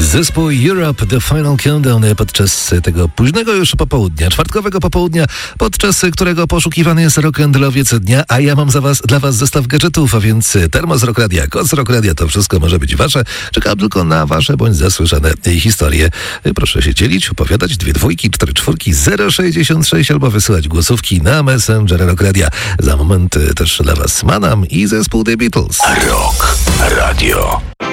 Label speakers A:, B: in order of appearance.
A: Zespół Europe, The Final Countdown podczas tego późnego już popołudnia, czwartkowego popołudnia, podczas którego poszukiwany jest rock'n'rollowiec dnia, a ja mam dla was zestaw gadżetów, a więc termos Rock Radia, koc Rock Radia, to wszystko może być wasze. Czekam tylko na wasze bądź zasłyszane historie. Proszę się dzielić, opowiadać 2 dwójki, 4 czwórki, 066 albo wysyłać głosówki na Messenger Rock Radia. Za moment też dla was Manam i zespół The Beatles.
B: Rock Radio.